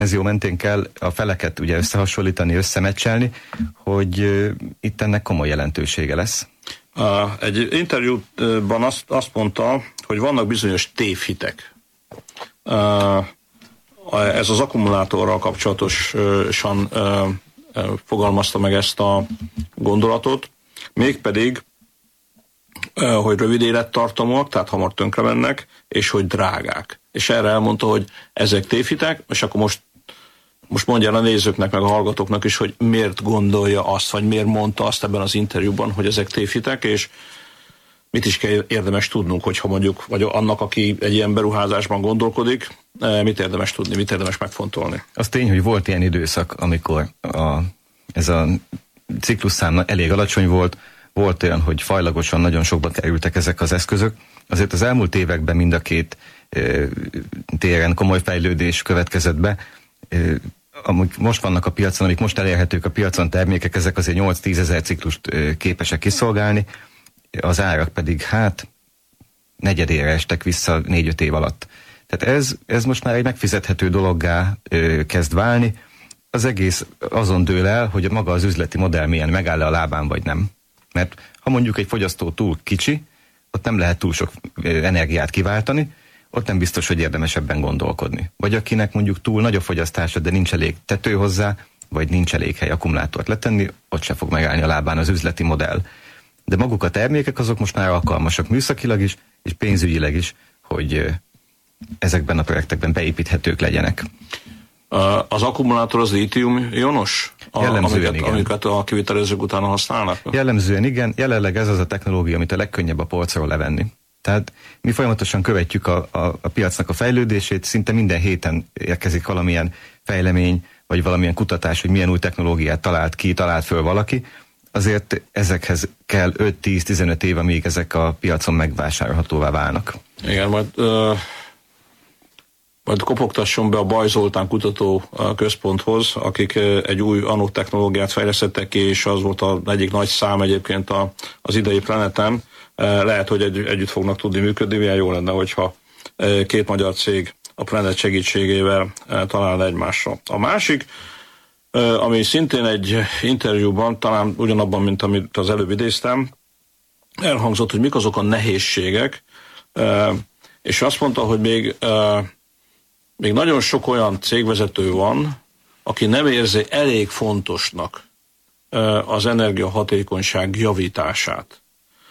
dimenzió mentén kell a feleket ugye összehasonlítani, összemecselni, hogy itt ennek komoly jelentősége lesz. Egy interjúban azt mondta, hogy vannak bizonyos tévhitek. Ez az akkumulátorral kapcsolatosan fogalmazta meg ezt a gondolatot, mégpedig, hogy rövid élettartamúak, tehát hamar tönkre mennek, és hogy drágák. És erre elmondta, hogy ezek tévhitek, és akkor most mondja a nézőknek, meg a hallgatóknak is, hogy miért gondolja azt, vagy miért mondta azt ebben az interjúban, hogy ezek tévhitek, és mit is kell érdemes tudnunk, hogyha mondjuk, vagy annak, aki egy ilyen beruházásban gondolkodik, mit érdemes tudni, mit érdemes megfontolni. Az tény, hogy volt ilyen időszak, amikor ez a ciklusszám elég alacsony volt olyan, hogy fajlagosan nagyon sokba kerültek ezek az eszközök. Azért az elmúlt években mind a két téren komoly fejlődés következett be. Amik most vannak a piacon, amik most elérhetők a piacon termékek, ezek azért 8-10 ezer ciklust képesek kiszolgálni, az árak pedig negyedére estek vissza 4-5 év alatt. Tehát ez most már egy megfizethető dologgá kezd válni. Az egész azon dől el, hogy maga az üzleti modell milyen, megáll-e a lábán vagy nem. Mert ha mondjuk egy fogyasztó túl kicsi, ott nem lehet túl sok energiát kiváltani, ott nem biztos, hogy érdemes ebben gondolkodni. Vagy akinek mondjuk túl nagy a fogyasztása, de nincs elég tető hozzá, vagy nincs elég hely akkumulátort letenni, ott se fog megállni a lábán az üzleti modell. De maguk a termékek azok most már alkalmasak műszakilag is, és pénzügyileg is, hogy ezekben a projektekben beépíthetők legyenek. Az akkumulátor az lítium-ionos? Amiket a kivitelezők utána használnak? Jellemzően igen. Jelenleg ez az a technológia, amit a legkönnyebb a polcról levenni. Tehát mi folyamatosan követjük a piacnak a fejlődését, szinte minden héten érkezik valamilyen fejlemény, vagy valamilyen kutatás, hogy milyen új technológiát talált föl valaki. Azért ezekhez kell 5-10-15 év, amíg ezek a piacon megvásárolhatóvá válnak. Igen, majd kopogtasson be a Baj Zoltán Kutató Központhoz, akik egy új anódtechnológiát fejlesztettek ki, és az volt az egyik nagy szám egyébként az idei Planeten. Lehet, hogy együtt fognak tudni működni, milyen jó lenne, hogyha két magyar cég a Planet segítségével találna egymásra. A másik, ami szintén egy interjúban, talán ugyanabban, mint amit az előbb idéztem, elhangzott, hogy mik azok a nehézségek, és azt mondta, hogy még nagyon sok olyan cégvezető van, aki nem érzi elég fontosnak az energiahatékonyság javítását.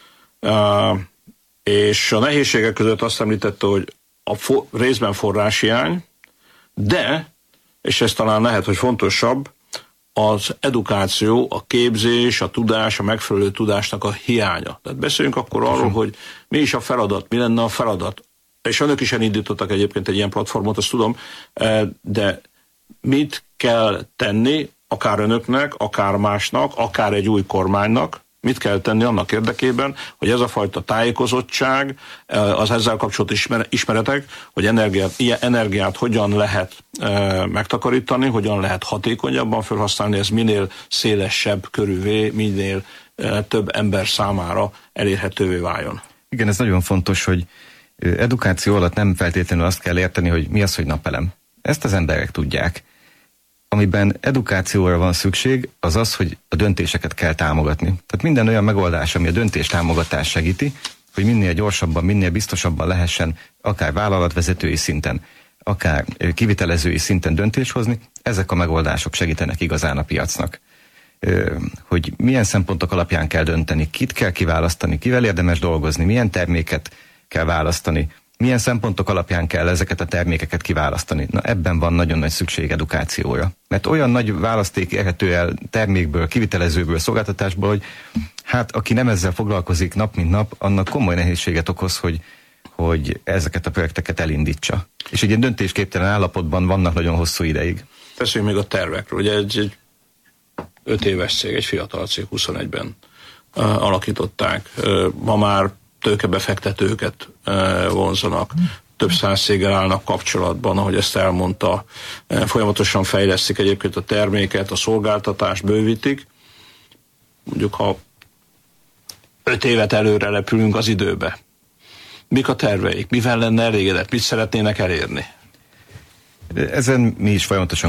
És a nehézségek között azt említette, hogy részben forráshiány, de, és ez talán lehet, hogy fontosabb, az edukáció, a képzés, a tudás, a megfelelő tudásnak a hiánya. Tehát beszéljünk akkor arról, hogy mi is a feladat, mi lenne a feladat. És önök is elindítottak egyébként egy ilyen platformot, azt tudom, de mit kell tenni, akár önöknek, akár másnak, akár egy új kormánynak, mit kell tenni annak érdekében, hogy ez a fajta tájékozottság, az ezzel kapcsolatos ismeretek, hogy energiát hogyan lehet megtakarítani, hogyan lehet hatékonyabban felhasználni, ez minél szélesebb körűvé, minél több ember számára elérhetővé váljon. Igen, ez nagyon fontos, hogy edukáció alatt nem feltétlenül azt kell érteni, hogy mi az, hogy napelem. Ezt az emberek tudják. Amiben edukációra van szükség, az az, hogy a döntéseket kell támogatni. Tehát minden olyan megoldás, ami a döntéstámogatást segíti, hogy minél gyorsabban, minél biztosabban lehessen akár vállalatvezetői szinten, akár kivitelezői szinten döntést hozni, ezek a megoldások segítenek igazán a piacnak. Hogy milyen szempontok alapján kell dönteni, kit kell kiválasztani, kivel érdemes dolgozni, milyen terméket kell választani, milyen szempontok alapján kell ezeket a termékeket kiválasztani. Na ebben van nagyon nagy szükség edukációra. Mert olyan nagy választék érhető el termékből, kivitelezőből, szolgáltatásból, hogy hát aki nem ezzel foglalkozik nap mint nap, annak komoly nehézséget okoz, hogy ezeket a projekteket elindítsa. És egy ilyen döntésképtelen állapotban vannak nagyon hosszú ideig. Beszéljünk még a tervekről. Ugye egy 5 éves cég, egy fiatal cég, 21-ben alakították. Ma már tőkebefektetőket vonzanak, több száz céggel állnak kapcsolatban, ahogy ezt elmondta, folyamatosan fejlesztik egyébként a terméket, a szolgáltatást bővítik. Mondjuk, ha 5 évet előre repülünk az időbe, mik a terveik, mivel lenne elégedett, mit szeretnének elérni? Ezen mi is folyamatosan